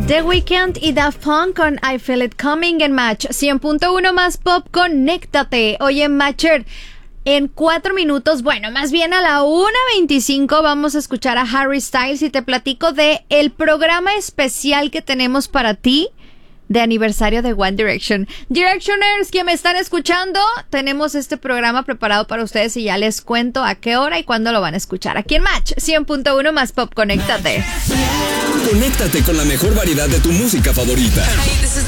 The Weeknd y Daft Punk con I Feel It Coming en Match 100.1 más pop, conéctate. Oye, Matcher, en 4 minutos, bueno, más bien a la 1:25 vamos a escuchar a Harry Styles y te platico de el programa especial que tenemos para ti de aniversario de One Direction. Directioners que me están escuchando, tenemos este programa preparado para ustedes y ya les cuento a qué hora y cuándo lo van a escuchar. Aquí en Match 100.1 más pop, conéctate. Conéctate con la mejor variedad de tu música favorita.